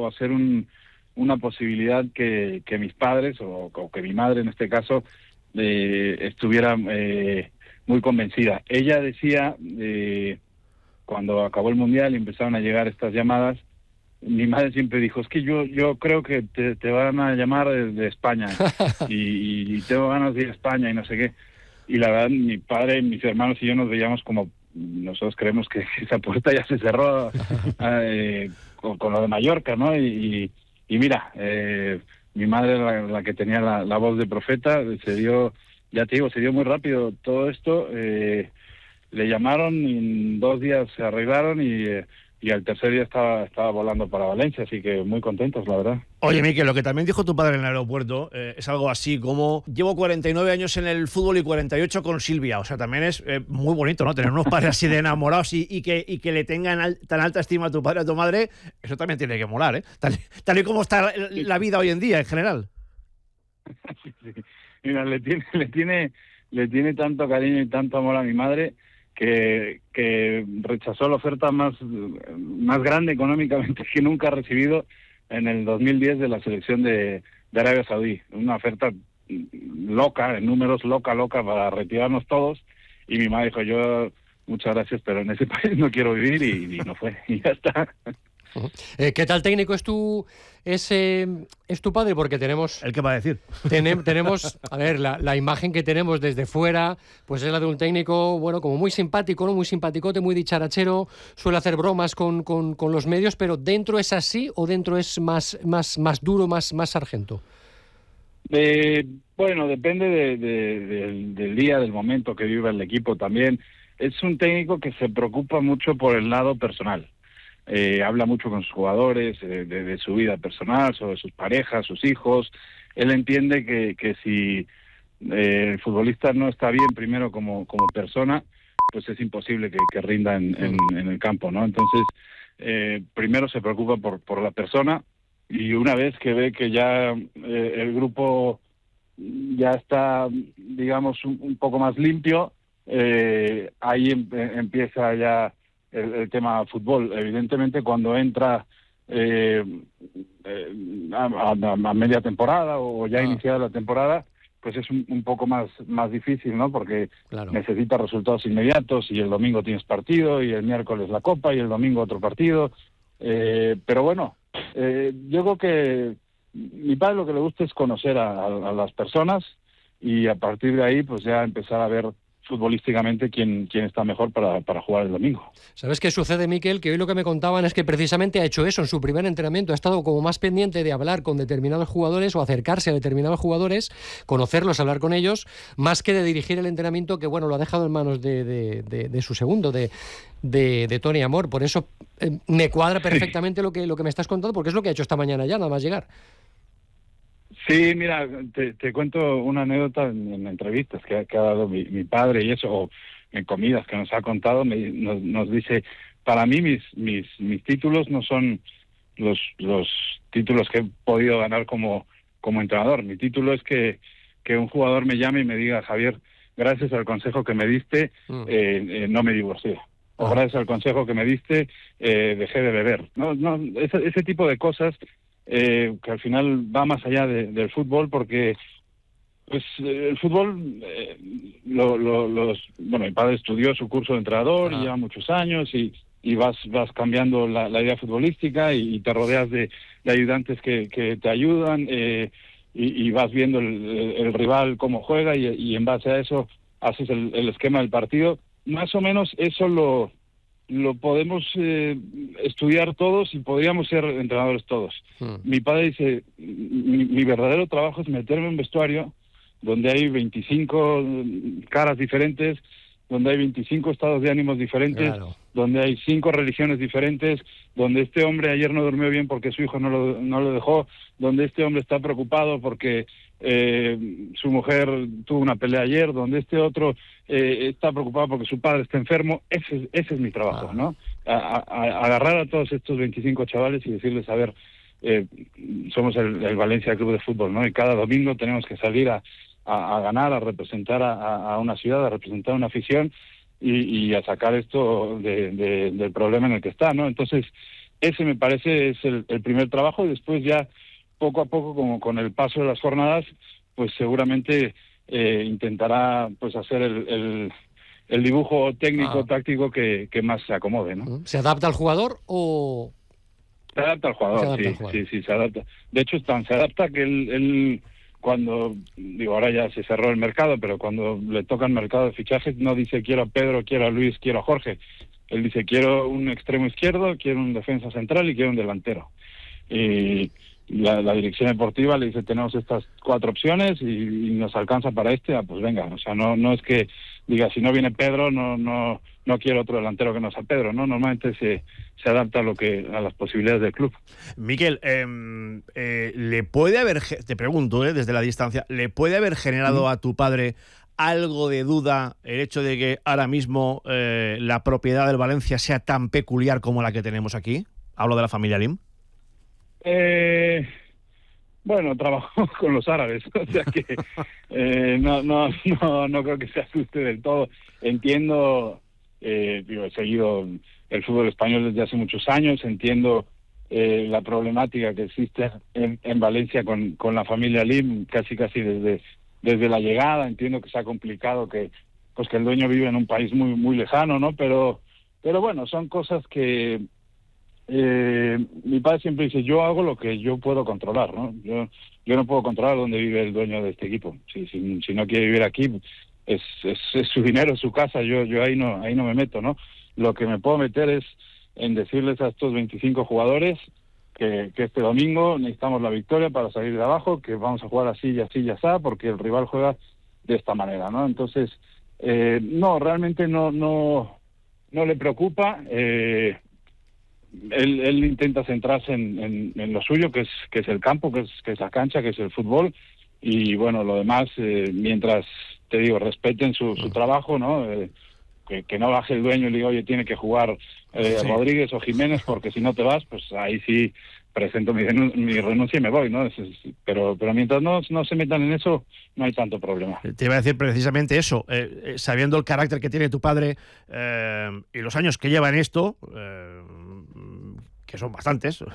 o hacer una posibilidad que mis padres o que mi madre en este caso estuviera muy convencida. Ella decía, cuando acabó el Mundial y empezaron a llegar estas llamadas, mi madre siempre dijo, es que yo creo que te van a llamar de España y tengo ganas de ir a España y no sé qué. Y la verdad, mi padre, mis hermanos y yo nos veíamos como, nosotros creemos que esa puerta ya se cerró con lo de Mallorca, ¿no? Y mira, mi madre, la que tenía la voz de profeta, se dio, ya te digo, se dio muy rápido todo esto. Le llamaron y en 2 días se arreglaron y al tercer día estaba volando para Valencia, así que muy contentos, la verdad. Oye, Mikel, lo que también dijo tu padre en el aeropuerto es algo así como: llevo 49 años en el fútbol y 48 con Silvia. O sea, también es muy bonito, ¿no? Tener unos padres así de enamorados y que le tengan tan alta estima a tu padre y a tu madre. Eso también tiene que molar, ¿eh? Tal y como está la vida hoy en día, en general. Sí. Mira, le tiene tanto cariño y tanto amor a mi madre que rechazó la oferta más grande económicamente que nunca ha recibido en el 2010 de la selección de Arabia Saudí. Una oferta loca, en números, loca para retirarnos todos. Y mi madre dijo, yo, muchas gracias, pero en ese país no quiero vivir, y no fue, y ya está. ¿Qué tal técnico es tu padre? Porque tenemos... ¿El qué va a decir? Tenemos, a ver, la imagen que tenemos desde fuera, pues es la de un técnico, bueno, como muy simpático, ¿no? Muy simpaticote, muy dicharachero, suele hacer bromas con los medios, pero ¿dentro es así o dentro es más duro, más sargento? Bueno, depende del día, del momento que viva el equipo también. Es un técnico que se preocupa mucho por el lado personal. Habla mucho con sus jugadores, de su vida personal, sobre sus parejas, sus hijos. Él entiende que si el futbolista no está bien primero como persona, pues es imposible que rinda en el campo, ¿no? Entonces, primero se preocupa por la persona, y una vez que ve que ya el grupo ya está, digamos, un poco más limpio, ahí empieza ya el tema fútbol. Evidentemente, cuando entra a media temporada o ya iniciada la temporada, pues es un poco más difícil, ¿no? Porque claro, necesita resultados inmediatos, y el domingo tienes partido, y el miércoles la Copa, y el domingo otro partido. Pero bueno, yo creo que mi padre lo que le gusta es conocer a las personas, y a partir de ahí pues ya empezar a ver futbolísticamente quién está mejor para jugar el domingo. ¿Sabes qué sucede, Mikel? Que hoy lo que me contaban es que precisamente ha hecho eso en su primer entrenamiento. Ha estado como más pendiente de hablar con determinados jugadores o acercarse a determinados jugadores, conocerlos, hablar con ellos, más que de dirigir el entrenamiento, que bueno, lo ha dejado en manos de su segundo, de Tony Amor. Por eso me cuadra perfectamente lo que me estás contando, porque es lo que ha hecho esta mañana ya, nada más llegar. Sí, mira, te cuento una anécdota en entrevistas que ha dado mi padre, y eso, o en comidas que nos ha contado. Nos dice, para mí mis títulos no son los títulos que he podido ganar como entrenador. Mi título es que un jugador me llame y me diga, Javier, gracias al consejo que me diste, no me divorcié. O gracias al consejo que me diste, dejé de beber. No, ese tipo de cosas, que al final va más allá del fútbol, porque pues el fútbol, bueno, mi padre estudió su curso de entrenador y lleva muchos años, y vas cambiando la idea futbolística, y te rodeas de ayudantes que te ayudan, y vas viendo el rival cómo juega, y en base a eso haces el esquema del partido. Más o menos eso lo podemos estudiar todos, y podríamos ser entrenadores todos. Mi padre dice, mi verdadero trabajo es meterme en un vestuario donde hay 25 caras diferentes, donde hay 25 estados de ánimos diferentes, claro, donde hay 5 religiones diferentes, donde este hombre ayer no durmió bien porque su hijo no lo dejó, donde este hombre está preocupado porque su mujer tuvo una pelea ayer, donde este otro está preocupado porque su padre está enfermo. Ese es mi trabajo, ¿no? Agarrar a todos estos 25 chavales y decirles, a ver, somos el Valencia Club de Fútbol, ¿no? Y cada domingo tenemos que salir a ganar, a representar a una ciudad, a representar a una afición, y a sacar esto del problema en el que está, ¿no? Entonces, ese me parece es el primer trabajo, y después ya poco a poco, como con el paso de las jornadas, pues seguramente intentará pues hacer el dibujo técnico, táctico que más se acomode, ¿no? ¿Se adapta al jugador o...? Se adapta al jugador, sí, se adapta. De hecho, se adapta que él cuando, digo, ahora ya se cerró el mercado, pero cuando le toca el mercado de fichajes no dice quiero a Pedro, quiero a Luis, quiero a Jorge. Él dice quiero un extremo izquierdo, quiero un defensa central y quiero un delantero. Y la dirección deportiva le dice tenemos estas 4 opciones y nos alcanza para pues venga. O sea, no es que diga si no viene Pedro no quiero otro delantero que no sea Pedro, ¿no? Normalmente se adapta a las posibilidades del club. Miquel, le puede haber, te pregunto desde la distancia, ¿le puede haber generado a tu padre algo de duda el hecho de que ahora mismo la propiedad del Valencia sea tan peculiar como la que tenemos aquí? Hablo de la familia Lim. Bueno, trabajo con los árabes, o sea que no creo que se asuste del todo. Entiendo, he seguido el fútbol español desde hace muchos años, entiendo la problemática que existe en Valencia con la familia Lim, casi desde la llegada. Entiendo que se ha complicado que el dueño vive en un país muy muy lejano, ¿no? Pero bueno, son cosas que mi padre siempre dice, yo hago lo que yo puedo controlar, ¿no? Yo no puedo controlar dónde vive el dueño de este equipo. Si no quiere vivir aquí, es su dinero, es su casa, yo ahí no me meto, ¿no? Lo que me puedo meter es en decirles a estos 25 jugadores que este domingo necesitamos la victoria para salir de abajo, que vamos a jugar así y así y así, porque el rival juega de esta manera, ¿no? Entonces, no, realmente no le preocupa. Él intenta centrarse en lo suyo, que es el campo, que es la cancha, que es el fútbol, y bueno, lo demás, mientras, te digo, respeten su trabajo, ¿no? Que no baje el dueño y le diga, oye, tiene que jugar Rodríguez o Jiménez, porque si no te vas, pues ahí sí presento mi renuncia y me voy, ¿no? Pero mientras no se metan en eso, no hay tanto problema. Te iba a decir precisamente eso, sabiendo el carácter que tiene tu padre y los años que lleva en esto, que son bastantes,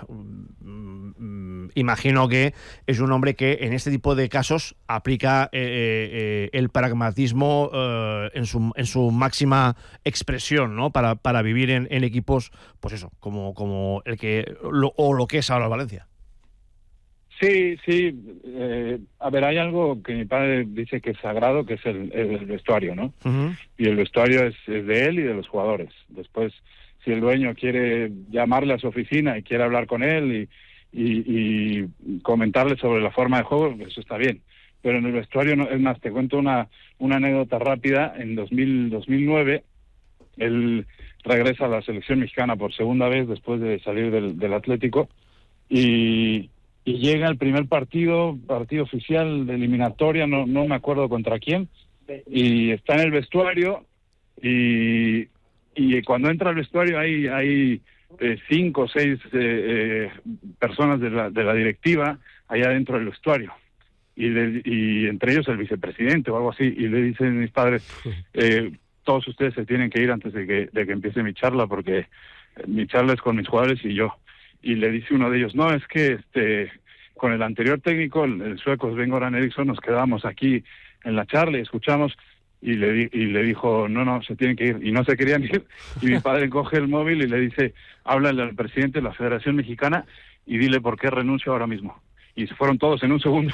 imagino que es un hombre que en este tipo de casos aplica el pragmatismo en su máxima expresión, ¿no? Para vivir en equipos, pues eso, como el que lo que es ahora el Valencia. Sí. A ver, hay algo que mi padre dice que es sagrado, que es el vestuario, ¿no? Uh-huh. Y el vestuario es de él y de los jugadores. Después, si el dueño quiere llamarle a su oficina y quiere hablar con él y comentarle sobre la forma de juego, eso está bien. Pero en el vestuario, no, es más, te cuento una anécdota rápida. En 2009, él regresa a la selección mexicana por segunda vez después de salir del Atlético y llega el primer partido oficial de eliminatoria, no me acuerdo contra quién, y está en el vestuario y cuando entra al vestuario hay 5 o 6 personas de la directiva allá dentro del vestuario y entre ellos el vicepresidente o algo así, y le dicen mis padres, todos ustedes se tienen que ir antes de que empiece mi charla, porque mi charla es con mis jugadores y yo. Y le dice uno de ellos, no, es que con el anterior técnico, el sueco Sven-Göran Eriksson, nos quedamos aquí en la charla y escuchamos, y le dijo, no, se tienen que ir, y no se querían ir, y mi padre coge el móvil y le dice, háblale al presidente de la Federación Mexicana y dile por qué renuncio ahora mismo. Y se fueron todos en un segundo.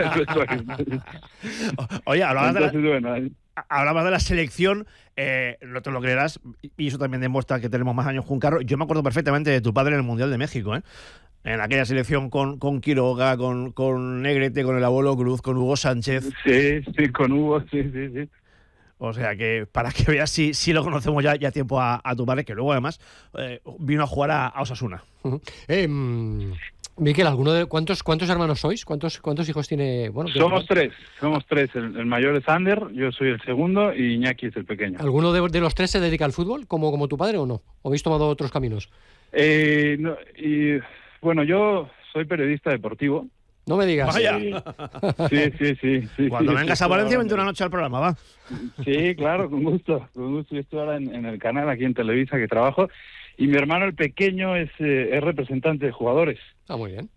Oye, hablabas de la selección, no te lo creerás, y eso también demuestra que tenemos más años con Carlos. Yo me acuerdo perfectamente de tu padre en el Mundial de México, en aquella selección con Quiroga, con Negrete, con el abuelo Cruz, con Hugo Sánchez. Sí, con Hugo, sí. O sea que para que veas si lo conocemos ya tiempo a tu padre, que luego además vino a jugar a Osasuna. Uh-huh. Miquel, ¿cuántos hermanos sois? ¿Cuántos hijos tiene? Bueno, somos tres. El mayor es Ander, yo soy el segundo y Iñaki es el pequeño. ¿Alguno de los tres se dedica al fútbol, como tu padre, o no? ¿O habéis tomado otros caminos? Bueno, yo soy periodista deportivo. No me digas. Vaya. Sí. Cuando vengas a Valencia, vente una noche al programa, va. Sí, claro, con gusto. Yo estoy ahora en el canal aquí en Televisa que trabajo y mi hermano el pequeño es representante de jugadores. Ah, muy bien.